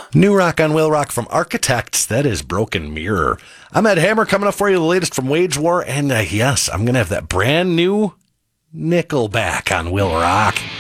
New rock on Will Rock from Architects. That is Broken Mirror. I'm Ed Hammer coming up for you, the latest from Wage War. And yes, I'm going to have that brand new Nickelback on Will Rock.